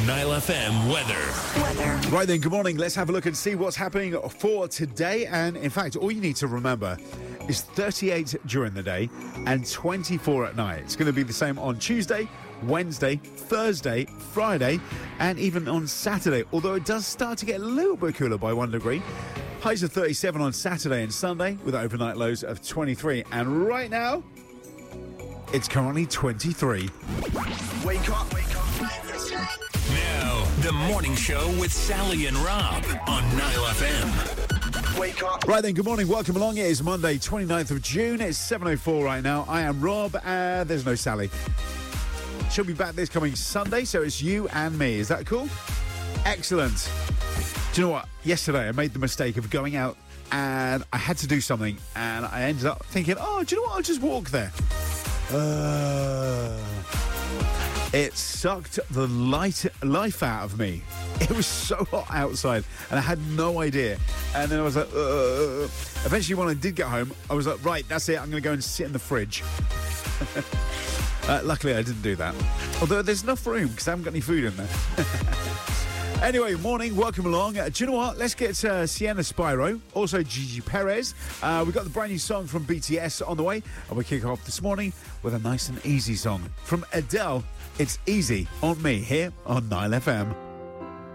Nile FM weather. Right then, good morning. Let's have a look and see what's happening for today. And in fact, all you need to remember is 38 during the day and 24 at night. It's going to be the same on Tuesday, Wednesday, Thursday, Friday, and even on Saturday. Although it does start to get a little bit cooler by 1 degree. Highs of 37 on Saturday and Sunday with overnight lows of 23. And right now, it's currently 23. Wake up. Now, the morning show with Sally and Rob on Nile FM. Wake up. Right then, good morning. Welcome along. It is Monday, 29th of June. It's 7:04 right now. I am Rob, and there's no Sally. She'll be back this coming Sunday, so it's you and me. Is that cool? Excellent. Do you know what? Yesterday, I made the mistake of going out, and I had to do something, and I ended up thinking, oh, do you know what? I'll just walk there. It sucked the life out of me. It was so hot outside, and I had no idea. And then I was like, Eventually, when I did get home, I was like, right, that's it. I'm going to go and sit in the fridge. Luckily, I didn't do that. Although there's enough room because I haven't got any food in there. Anyway, morning, welcome along. Do you know what? Let's get Sienna Spyro, also Gigi Perez. We've got the brand new song from BTS on the way. And we kick off this morning with a nice and easy song from Adele. It's Easy on Me here on Nile FM.